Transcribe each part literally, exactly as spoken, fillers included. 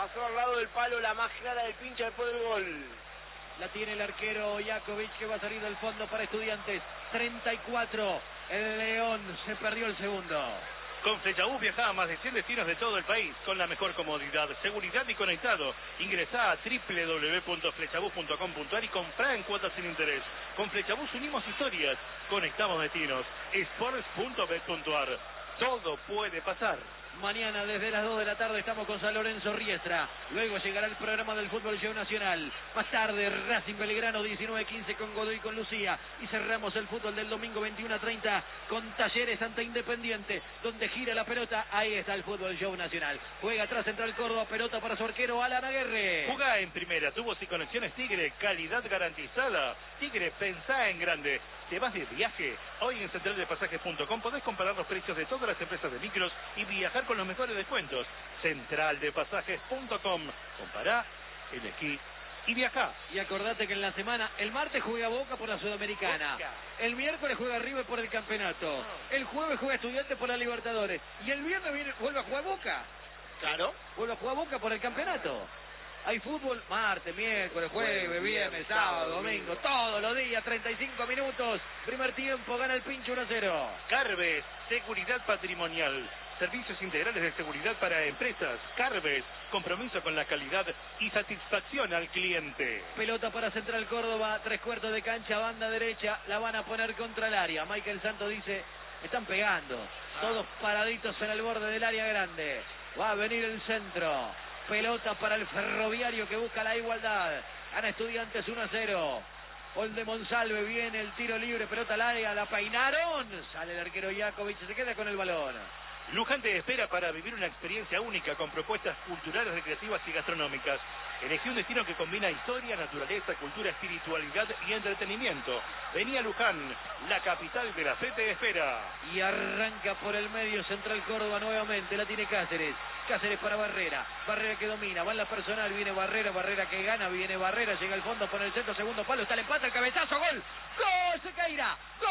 pasó al lado del palo, la más clara del pincha después del gol. La tiene el arquero Jakovic, que va a salir del fondo para Estudiantes. treinta y cuatro. El León se perdió el segundo. Con Flexabus viaja a más de cien destinos de todo el país, con la mejor comodidad, seguridad y conectado. Ingresá a doble u doble u doble u punto flexabus punto com punto a r y comprá en cuotas sin interés. Con Flexabus unimos historias, conectamos destinos. sports punto bet punto a r. Todo puede pasar. Mañana desde las dos de la tarde estamos con San Lorenzo Riestra. Luego llegará el programa del Fútbol Show Nacional. Más tarde Racing Belgrano diecinueve quince con Godoy y con Lucía. Y cerramos el fútbol del domingo veintiuno a treinta con Talleres ante Independiente, donde gira la pelota. Ahí está el Fútbol Show Nacional. Juega atrás Central Córdoba, pelota para su arquero Alan Aguerre. Jugá en primera, tubos y conexiones Tigre, calidad garantizada. Tigre, pensá en grande. ¿Te vas de viaje? Hoy en central de pasajes punto com podés comparar los precios de todas las empresas de micros y viajar con los mejores descuentos. central de pasajes punto com. Compará, elegí y viajá. Y acordate que en la semana, el martes juega Boca por la Sudamericana. Boca. El miércoles juega River por el campeonato. El jueves juega Estudiantes por la Libertadores. Y el viernes viene, vuelve a jugar Boca. Claro. Vuelve a jugar Boca por el campeonato. Hay fútbol martes, miércoles, jueves, viernes, sábado, domingo, todos los días, treinta y cinco minutos. Primer tiempo, gana el pincho uno a cero. Carves, seguridad patrimonial. Servicios integrales de seguridad para empresas. Carves, compromiso con la calidad y satisfacción al cliente. Pelota para Central Córdoba, tres cuartos de cancha, banda derecha, la van a poner contra el área. Michael Santos dice, están pegando, todos paraditos en el borde del área grande. Va a venir el centro. Pelota para el Ferroviario que busca la igualdad. Gana Estudiantes uno a cero. Gol de Monsalve, viene el tiro libre, pelota al área, la peinaron. Sale el arquero Jakovic, se queda con el balón. Luján te espera para vivir una experiencia única con propuestas culturales, recreativas y gastronómicas. Elegí un destino que combina historia, naturaleza, cultura, espiritualidad y entretenimiento. Vení a Luján, la capital de la fe te espera. Y arranca por el medio Central Córdoba nuevamente, la tiene Cáceres. Cáceres para Barrera, Barrera que domina, va en la personal, viene Barrera, Barrera que gana, viene Barrera, llega al fondo, pone el centro, segundo palo, está el empate, el cabezazo, gol, gol, Sequeira,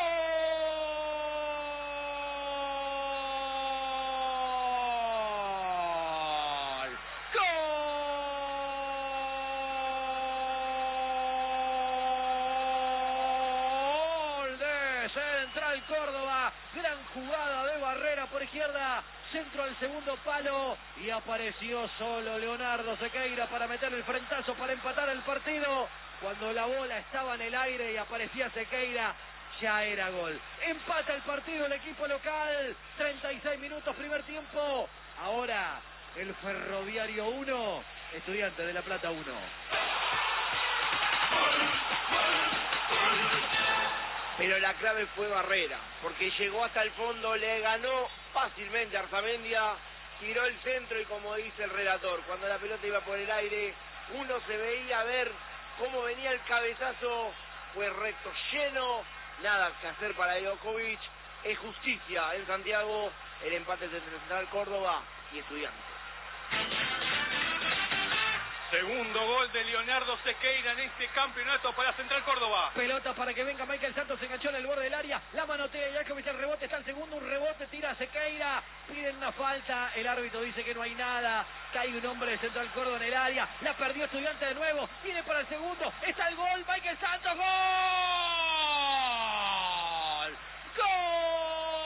gol. Córdoba, gran jugada de Barrera por izquierda, centro al segundo palo y apareció solo Leonardo Sequeira para meter el frentazo para empatar el partido. Cuando la bola estaba en el aire y aparecía Sequeira, ya era gol. Empata el partido el equipo local, treinta y seis minutos primer tiempo. Ahora el Ferroviario uno, Estudiantes de La Plata uno. Pero la clave fue Barrera, porque llegó hasta el fondo, le ganó fácilmente a Arzamendia, tiró el centro y como dice el relator, cuando la pelota iba por el aire, uno se veía ver cómo venía el cabezazo, fue recto, lleno, nada que hacer para Jakovic, es justicia en Santiago, el empate entre Central Córdoba y Estudiantes. Segundo gol de Leonardo Sequeira en este campeonato para Central Córdoba. Pelota para que venga Michael Santos, se enganchó en el borde del área, la manotea Jakovic, el rebote está el segundo, un rebote, tira Sequeira, piden una falta, el árbitro dice que no hay nada, cae un hombre de Central Córdoba en el área, la perdió Estudiante de nuevo, viene para el segundo, está el gol, Michael Santos, gol, gol.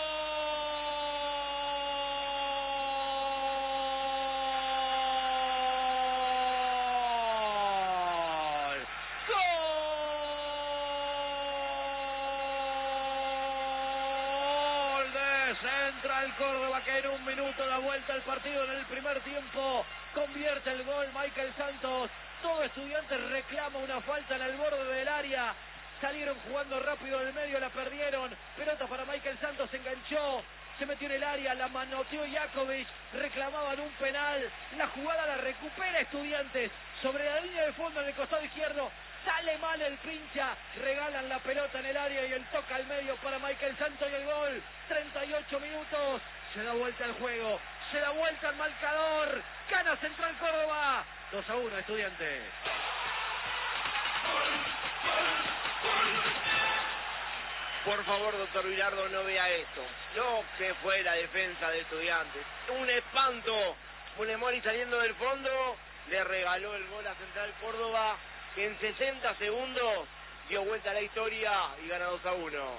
Central Córdoba que en un minuto da vuelta el partido en el primer tiempo, convierte el gol Michael Santos, todo Estudiante reclama una falta en el borde del área, salieron jugando rápido del medio, la perdieron, pelota para Michael Santos, se enganchó, se metió en el área, la manoteó Jakovic, reclamaban un penal, la jugada la recupera Estudiantes, sobre la línea de fondo en el costado izquierdo, sale mal el pincha, regalan la pelota en el área y el toca al medio para Michael Santos y el gol, treinta y ocho minutos, se da vuelta el juego, se da vuelta el marcador, gana Central Córdoba, dos a uno Estudiantes. Por favor, doctor Bilardo, no vea esto. Lo que fue la defensa de Estudiantes. Un espanto. Funemori saliendo del fondo le regaló el gol a Central Córdoba, que en sesenta segundos dio vuelta a la historia y gana dos a uno.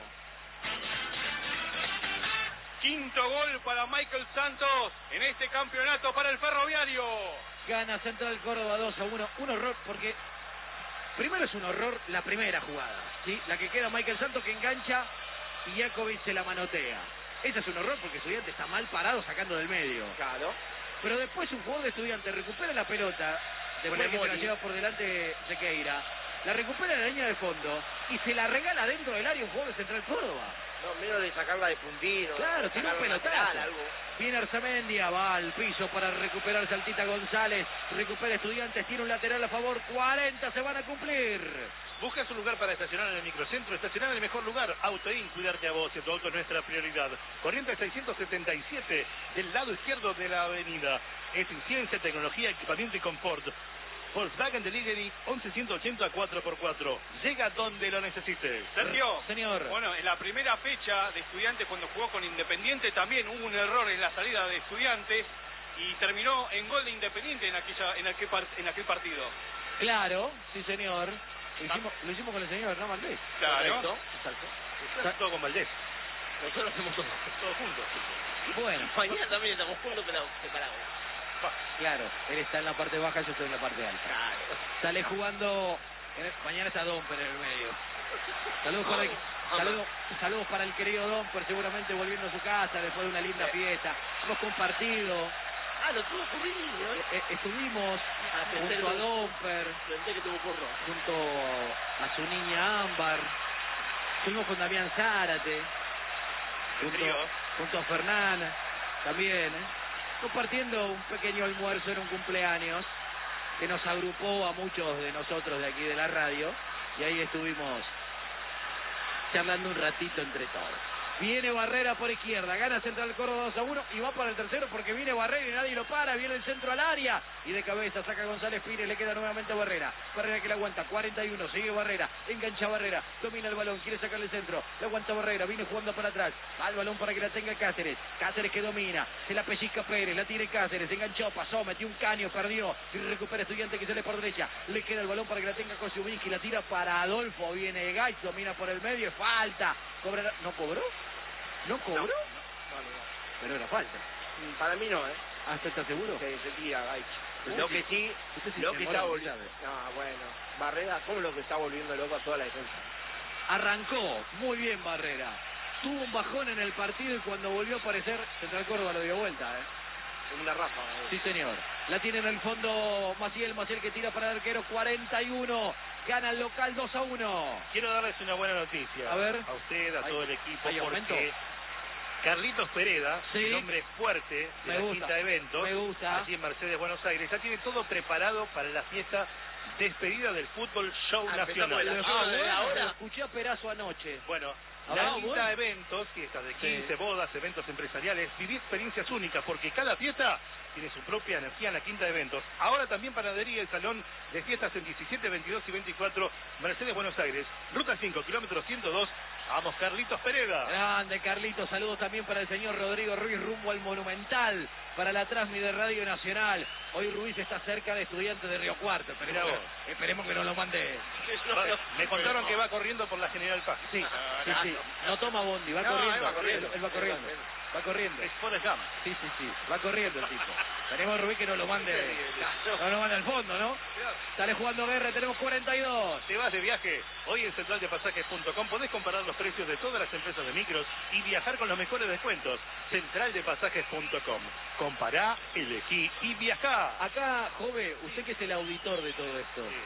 Quinto gol para Michael Santos en este campeonato para el Ferroviario. Gana Central Córdoba dos a uno. Un horror porque primero es un horror la primera jugada, ¿sí? La que queda Michael Santos que engancha y Jakovic se la manotea. Ese es un horror porque Estudiante está mal parado sacando del medio. Claro. Pero después un jugador de Estudiante recupera la pelota, después que se la lleva por delante Sequeira, la recupera en la línea de fondo y se la regala dentro del área un jugador de Central Córdoba. No, menos de sacarla de puntino. Claro, tiene un pelotazo. Viene Arzamendia, va al piso para recuperar Saltita González. Recupera Estudiantes, tiene un lateral a favor. cuarenta se van a cumplir. Busca su lugar para estacionar en el microcentro. Estacionar en el mejor lugar. Autoin, cuidarte a vos y a tu auto es nuestra prioridad. Corriente seiscientos setenta y siete del lado izquierdo de la avenida. Eficiencia, tecnología, equipamiento y confort. Volkswagen Delivery once ciento ochenta cuatro por cuatro. Llega donde lo necesites. Sergio, señor. Bueno, en la primera fecha de Estudiantes cuando jugó con Independiente también hubo un error en la salida de Estudiantes y terminó en gol de Independiente en aquella en aquel par, en aquel partido. Claro, sí señor. Lo hicimos, lo hicimos con el señor Hernán Valdés. Claro. Exacto. Todo con Valdés. Nosotros hacemos todo, todos juntos. Bueno. Mañana también estamos juntos pero separados. Claro, él está en la parte baja, yo estoy en la parte alta. Claro. Sale jugando, mañana está Domper en el medio. Saludos para el, saludos, saludos para el querido Domper, seguramente volviendo a su casa después de una linda fiesta. Hemos compartido. Ah, lo tuvo Currillo, ¿eh? Eh, estuvimos ah, junto a Domper, pensé que tuvo Curro. junto a su niña Ámbar. Estuvimos con Damián Zárate, junto, junto a Fernán, también, ¿eh? compartiendo un pequeño almuerzo en un cumpleaños que nos agrupó a muchos de nosotros de aquí de la radio y ahí estuvimos charlando un ratito entre todos. Viene Barrera por izquierda, gana Central Córdoba dos a uno y va para el tercero porque viene Barrera y nadie lo para, viene el centro al área y de cabeza saca González Pires, le queda nuevamente Barrera, Barrera que la aguanta, cuarenta y uno, sigue Barrera, engancha Barrera, domina el balón, quiere sacarle el centro, le aguanta Barrera, viene jugando para atrás, al balón para que la tenga Cáceres, Cáceres que domina, se la pellizca Pérez, la tiene Cáceres, enganchó, pasó, metió un caño, perdió y recupera Estudiante que sale por derecha, le queda el balón para que la tenga Kosciuszki, la tira para Adolfo, viene Gaich, domina por el medio, falta, cobra, ¿no cobró? ¿No cobró? No, no, no. Pero era falta. Para mí no, ¿eh? ¿Hasta está seguro? Que se tira Gaich. Usted Lo sí- que sí, usted sí lo se que demora, está no volviendo... sabe. No, bueno. Barrera, ¿cómo lo que está volviendo loco a toda la defensa? Arrancó muy bien Barrera. Tuvo un bajón en el partido y cuando volvió a aparecer, Central Córdoba lo dio vuelta, ¿eh? Como una ráfaga. ¿eh? Sí, señor. La tiene en el fondo Maciel, Maciel que tira para el arquero, cuarenta y uno. Gana el local dos a uno. Quiero darles una buena noticia. A ver. A usted, a ¿Hay- todo el equipo, hay aumento? porque Carlitos Pereda, Sí. un hombre fuerte de Me la gusta, Quinta Eventos, me gusta. allí en Mercedes, Buenos Aires, ya tiene todo preparado para la fiesta despedida del Fútbol Show Ah, empezamos Nacional. de la- Lo- Ah, lo- ¿de ahora? lo escuché a Perazo anoche. Bueno, Ah, la bueno. Quinta Eventos, fiestas de quince, bodas, eventos empresariales, viví experiencias únicas, porque cada fiesta tiene su propia energía en la Quinta Eventos. Ahora también panadería, el salón de fiestas en diecisiete, veintidós y veinticuatro, Mercedes, Buenos Aires, ruta cinco, kilómetro ciento dos. Vamos, Carlitos Pereda. Grande Carlitos, saludos también para el señor Rodrigo Ruiz rumbo al Monumental, para la Transmi de Radio Nacional. Hoy Ruiz está cerca de Estudiantes de Río Cuarto, esperemos, Mirá vos. que, esperemos que no lo mande. Va- Me contaron que va corriendo por la General Paz. Sí, sí, sí, no toma bondi, va No, corriendo, él va corriendo. él, él va corriendo, va corriendo. Es Forrest Gump. Sí, sí, sí, va corriendo el tipo. Tenemos a Rubí que no lo mande, no lo mande al fondo, ¿no? Sale jugando Guerra, tenemos cuarenta y dos. Te vas de viaje. Hoy en central de pasajes punto com podés comparar los precios de todas las empresas de micros y viajar con los mejores descuentos. central de pasajes punto com. Compará, elegí y viajá. Acá, Jove, usted que es el auditor de todo esto, Sí,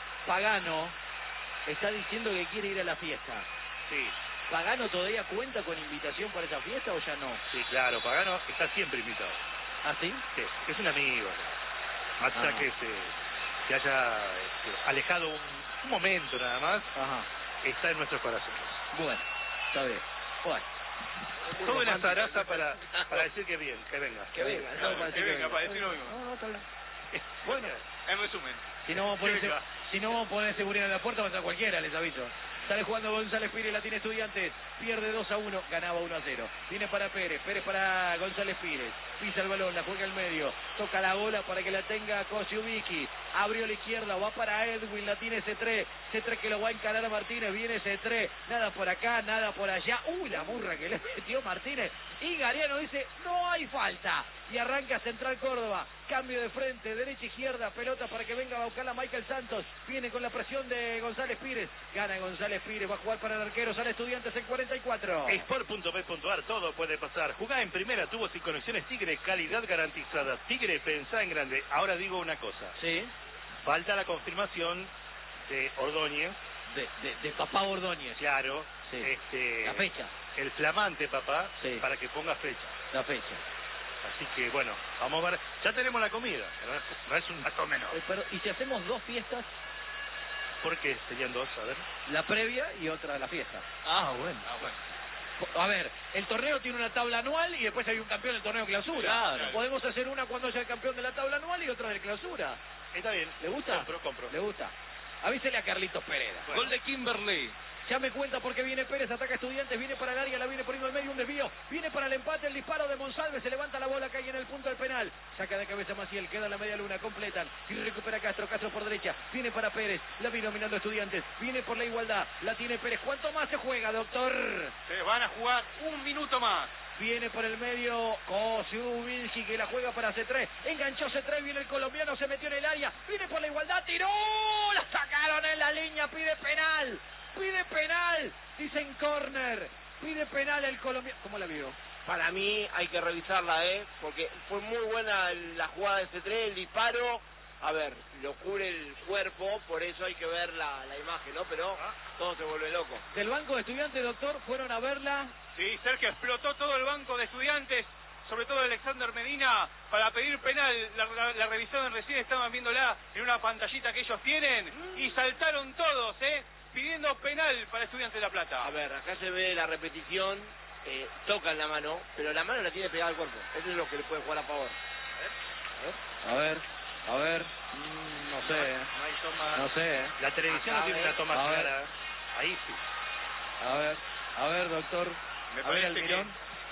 Pagano está diciendo que quiere ir a la fiesta. sí, ¿Pagano todavía cuenta con invitación para esa fiesta o ya no? sí, claro. Pagano está siempre invitado. ¿Ah, sí? Sí, es un amigo. Más allá Ah. que se, se haya este, alejado un, un momento nada más, Ajá. está en nuestros corazones. Bueno, está bien. Bueno. Todo una zaraza para, para decir que bien, que venga. Que venga, No, no, para que decir venga, para decir lo mismo. No, no, está bien. Bueno, En resumen. Si no vamos a poner, Que venga. si no vamos a poner seguridad en la puerta, va a estar cualquiera, les aviso. Sale jugando González Pires, la tiene Estudiantes. Pierde dos a uno, ganaba uno a cero. Viene para Pérez, Pérez para González Pires. Pisa el balón, la juega al medio. Toca la bola para que la tenga Kosiubiki. Abrió la izquierda, va para Edwin, la tiene C tres. C tres que lo va a encarar a Martínez. Viene C tres, nada por acá, nada por allá. Uy, la murra que le metió Martínez. Y Gariano dice, no hay falta. Y arranca Central Córdoba. Cambio de frente, derecha, izquierda, pelota para que venga a buscarla Michael Santos. Viene con la presión de González Pires. Gana González Pires, va a jugar para el arquero. Sale Estudiantes en cuarenta y cuatro. Sport punto b punto a r, todo puede pasar. Jugá en primera, tubos y conexiones Tigre, calidad garantizada. Tigre, pensá en grande. Ahora digo una cosa. Sí. Falta la confirmación de Ordóñez. De, de, de papá Ordóñez. Claro. Sí. Este, La fecha. El flamante papá, Sí. para que ponga fecha. La fecha. Así que bueno, vamos a ver. Ya tenemos la comida, no es, no es un dato menor. Eh, pero, ¿y si hacemos dos fiestas? ¿Por qué serían dos? A ver. La previa y otra la fiesta. Ah, bueno. Ah, bueno. A ver, el torneo tiene una tabla anual y después hay un campeón del torneo clausura. Claro. Podemos hacer una cuando haya el campeón de la tabla anual y otra de clausura. Está bien. ¿Le gusta? Compro, compro. ¿Le gusta? Avísele a Carlitos Pereda. Bueno. Gol de Kimberley. Ya me cuenta porque viene Pérez, ataca Estudiantes, viene para el área, la viene poniendo al medio, un desvío, viene para el empate, el disparo de Monsalve, se levanta la bola, cae en el punto del penal, saca de cabeza Maciel, queda en la media luna, completan, y recupera Castro, Castro por derecha, viene para Pérez, la viene dominando Estudiantes, viene por la igualdad, la tiene Pérez, ¿cuánto más se juega, doctor? Se van a jugar un minuto más. Viene por el medio Kosiubiki que la juega para C tres. Enganchó C tres, viene el colombiano, se metió en el área. Viene por la igualdad, tiró. La sacaron en la línea, pide penal. Pide penal. Dicen córner. Pide penal el colombiano. ¿Cómo la vio? Para mí hay que revisarla, ¿eh? Porque fue muy buena la jugada de C tres, el disparo. A ver, lo cubre el cuerpo, por eso hay que ver la, la imagen, ¿no? Pero todo se vuelve loco. Del banco de Estudiantes, doctor, fueron a verla. Sí, Sergio, explotó todo el banco de Estudiantes, sobre todo Alexander Medina, para pedir penal. La, la, la revisaron recién, estaban viéndola en una pantallita que ellos tienen, y saltaron todos, ¿eh? Pidiendo penal para Estudiantes de La Plata. A ver, acá se ve la repetición, eh, tocan la mano, pero la mano la tiene pegada al cuerpo. Eso es lo que le puede jugar a favor. A ver, a ver. Mm, no sé, ¿eh? No hay toma. No sé, ¿eh? La televisión Acá, no tiene a una ver, toma a ver. clara. Ahí sí. A ver, a ver, doctor. Me a ver, parece Almirón.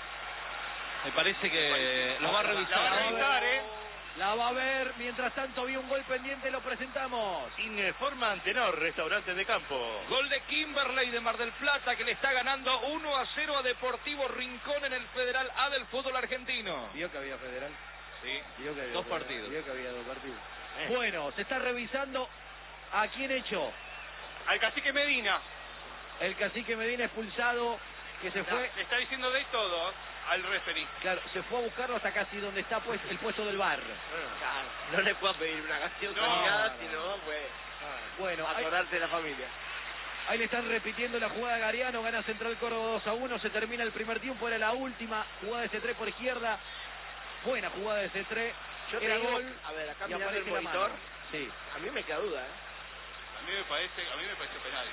Me parece que lo va a revisar. La va a revisar, ¿eh? La va a ver. Mientras tanto, había un gol pendiente, lo presentamos. Informa Antenor, restaurante de campo. Gol de Kimberley de Mar del Plata que le está ganando uno a cero a Deportivo Rincón en el Federal A del fútbol argentino. Vio que había federal. Sí, Vio que había dos federal. partidos. Vio que había dos partidos. Eh. Bueno, se está revisando a quién echó. Al cacique Medina. El cacique Medina expulsado, que se fue, Le está diciendo de todo al referee. claro, se fue a buscarlo hasta casi donde está pues el puesto del bar. Claro, no le puedo pedir una canción No, sanidad, no, sino pues Bueno, ahí, acordarse de la familia. ahí le están repitiendo la jugada a Gariano, gana Central Córdoba dos a uno, se termina el primer tiempo, era la última jugada de C tres por izquierda, buena jugada de C tres, Yo te era digo, gol, a ver, acá y mirando el aparece la monitor, mano. Sí. a mí me queda duda, ¿eh? A mí me parece, a mí me pareció penal.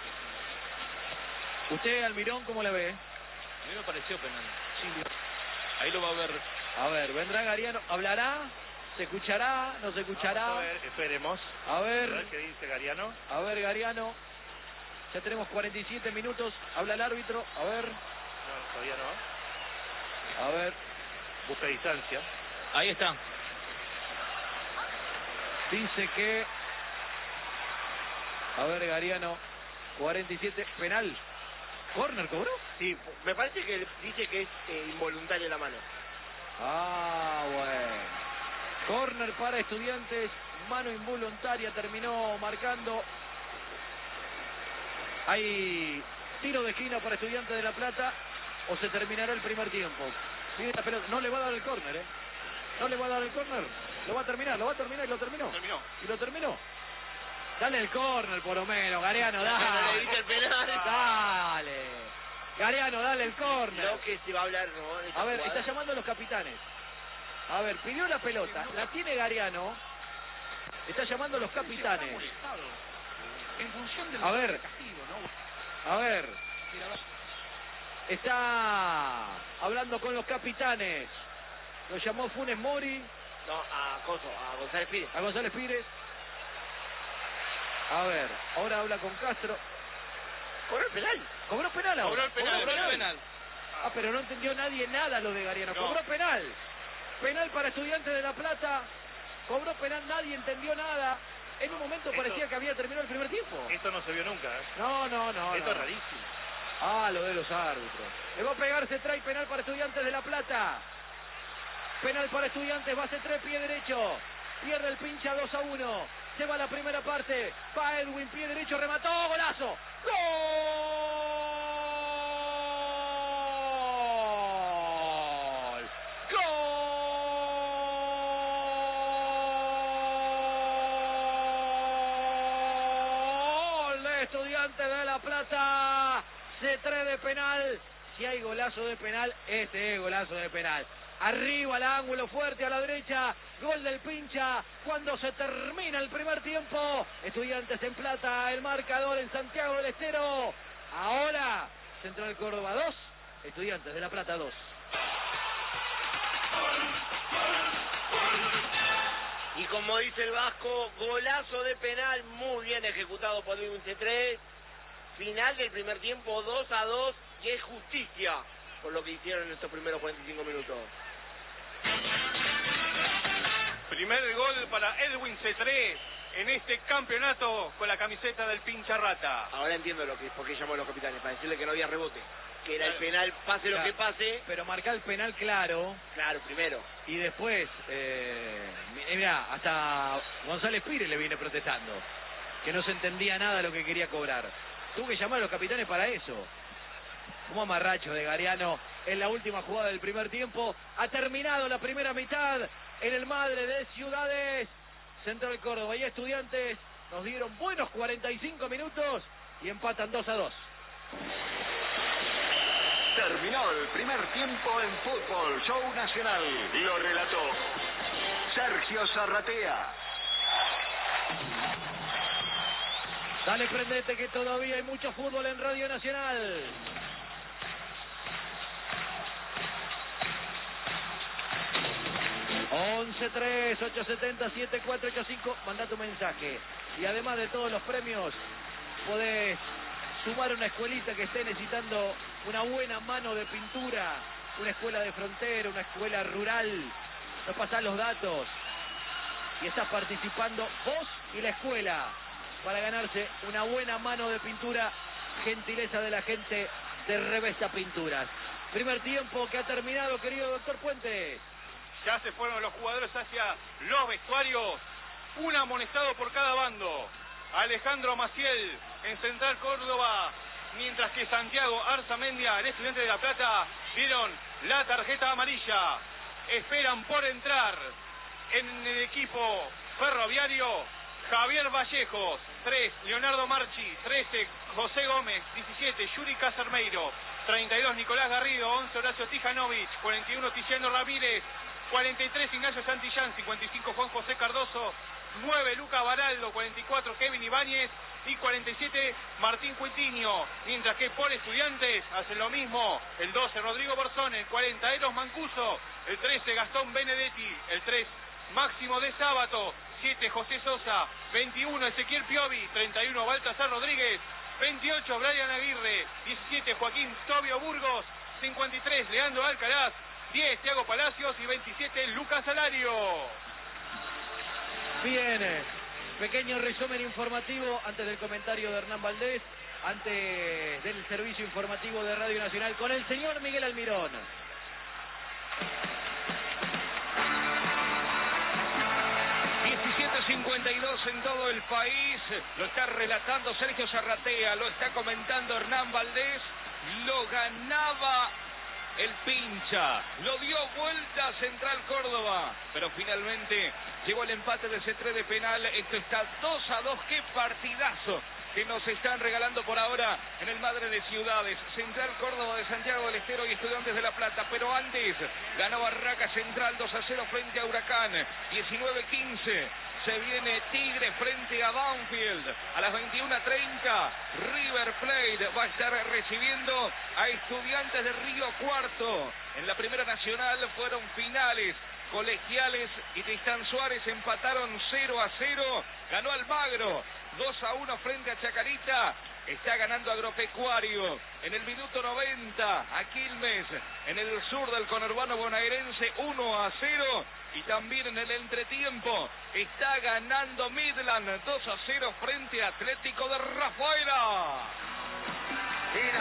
¿Usted, Almirón, cómo la ve? A mí me pareció penal. Ahí lo va a ver. A ver, vendrá Gariano, hablará, se escuchará, no se escuchará. Vamos a ver, esperemos. A A ver ver, qué dice Gariano. a ver, Gariano. Ya tenemos cuarenta y siete minutos. Habla el árbitro. A ver, No, todavía no. a ver. Busca distancia. Ahí está. Dice que... A ver, Gariano. cuarenta y siete. Penal. ¿Corner cobró? Sí, me parece que dice que es eh, involuntaria la mano. Ah, bueno. Corner para Estudiantes. Mano involuntaria. Terminó marcando. Hay tiro de esquina para Estudiantes de La Plata. O se terminará el primer tiempo. Viene la pelota. No le va a dar el córner, ¿eh? No le va a dar el córner. Lo va a terminar, lo va a terminar y lo terminó. Terminó. Y lo terminó. Dale el córner, por lo menos, Gariano, No le dale. diste el penal. Dale. Gariano, dale el córner. Lo que se va a hablar, ¿no? de esa A ver, jugada. está llamando a los capitanes. A ver, pidió la pelota. La tiene Gariano. Está llamando a los capitanes. En función del A ver. castigo, ¿no? A ver. Está hablando con los capitanes. Lo llamó Funes Mori. No, a Coso, a González Pires. A González Pires. A ver, ahora habla con Castro. ¿Cobró el penal? ¿Cobró penal ahora? Cobró el penal, ¿Cobró cobró el penal. Ah, pero no entendió nadie nada lo de Gariano. No. Cobró penal. Penal para Estudiantes de La Plata. Cobró penal, nadie entendió nada. En un momento Esto- parecía que había terminado el primer tiempo. Esto no se vio nunca, ¿eh? No, no, no. Esto no. es rarísimo. Ah, lo de los árbitros. Le va a pegar, se trae penal para Estudiantes de La Plata. Penal para Estudiantes, base tres, pie derecho. Pierde el pincha dos a uno. Se va la primera parte. Va Edwin, pie derecho, remató, golazo. ¡Gol! ¡Gol! De Estudiantes de La Plata. C tres de penal. Si hay golazo de penal, este es golazo de penal. Arriba al ángulo fuerte a la derecha. Gol del pincha. Cuando se termina el primer tiempo. Estudiantes en Plata. El marcador en Santiago del Estero. Ahora Central Córdoba dos. Estudiantes de La Plata dos. Y como dice el Vasco, golazo de penal muy bien ejecutado por Edwin C tres. Final del primer tiempo dos a dos y es justicia por lo que hicieron en estos primeros cuarenta y cinco minutos. Primer gol para Edwin C tres en este campeonato con la camiseta del pincha rata. Ahora entiendo lo que por qué llamó a los capitanes, para decirle que no había rebote, que era el Claro. penal, pase lo Claro. que pase. Pero marcar el penal claro. Claro, primero. Y después, eh, mira, hasta González Pires le viene protestando. Que no se entendía nada de lo que quería cobrar. Tuvo que llamar a los capitanes para eso. Como amarracho de Gariano en la última jugada del primer tiempo. Ha terminado la primera mitad en el Madre de Ciudades. Central Córdoba y Estudiantes nos dieron buenos cuarenta y cinco minutos y empatan dos a dos. Terminó el primer tiempo en Fútbol Show Nacional. Lo relató Sergio Zarratea. Dale, prendete que todavía hay mucho fútbol en Radio Nacional. once tres, ocho siete cero, siete cuatro ocho cinco, manda tu mensaje. Y además de todos los premios, podés sumar una escuelita que esté necesitando una buena mano de pintura, una escuela de frontera, una escuela rural. Nos pasás los datos y estás participando vos y la escuela para ganarse una buena mano de pintura, gentileza de la gente de Revesta Pinturas. Primer tiempo que ha terminado, querido doctor Puente. Ya se fueron los jugadores hacia los vestuarios. Un amonestado por cada bando. Alejandro Maciel en Central Córdoba, mientras que Santiago Arzamendia en Estudiantes de La Plata dieron la tarjeta amarilla. Esperan por entrar en el equipo ferroviario Javier Vallejos, tres, Leonardo Marchi, trece, José Gómez, diecisiete, Yuri Casermeiro, treinta y dos, Nicolás Garrido, once, Horacio Tijanovic, cuarenta y uno, Tiziano Ramírez, cuarenta y tres, Ignacio Santillán, cincuenta y cinco, Juan José Cardoso, nueve, Luca Baraldo, cuarenta y cuatro, Kevin Ibáñez y cuarenta y siete, Martín Cuitiño, mientras que por Estudiantes hacen lo mismo, el doce, Rodrigo Borzón, el cuarenta, Eros Mancuso, el trece, Gastón Benedetti, el tres, Máximo de Sábato, siete, José Sosa, veintiuno, Ezequiel Piovi, treinta y uno, Baltasar Rodríguez, veintiocho, Brian Aguirre, diecisiete, Joaquín Tobio Burgos, cincuenta y tres, Leandro Alcaraz, diez, Thiago Palacios y veintisiete, Lucas Alario. Bien, pequeño resumen informativo antes del comentario de Hernán Valdés, antes del servicio informativo de Radio Nacional con el señor Miguel Almirón. diecisiete cincuenta y dos en todo el país, lo está relatando Sergio Zarratea, lo está comentando Hernán Valdés, lo ganaba el pincha, lo dio vuelta a Central Córdoba, pero finalmente llegó el empate de C tres de penal. Esto está dos a dos, qué partidazo que nos están regalando por ahora en el Madre de Ciudades. Central Córdoba de Santiago del Estero y Estudiantes de La Plata, pero antes ganó Barraca Central dos a cero frente a Huracán. Diecinueve quince se viene Tigre frente a Banfield. A las veintiuna treinta River Plate va a estar recibiendo a Estudiantes de Río Cuarto. En la Primera Nacional fueron finales. Colegiales y Tristán Suárez empataron cero a cero. Ganó Almagro dos a uno frente a Chacarita. Está ganando Agropecuario en el minuto noventa a Quilmes, en el sur del conurbano bonaerense, uno a cero. Y también en el entretiempo está ganando Midland dos a cero frente a Atlético de Rafaela.